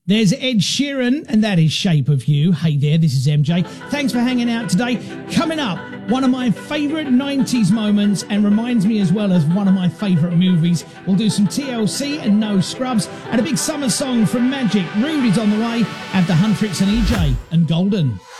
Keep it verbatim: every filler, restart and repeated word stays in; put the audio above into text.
There's Ed Sheeran, and that is Shape of You. Hey there, this is M J. Thanks for hanging out today. Coming up, one of my favourite nineties moments, and reminds me as well as one of my favourite movies. We'll do some T L C and No Scrubs, and a big summer song from Magic. Rudy's on the way. Add the Huntrix and E J and Golden.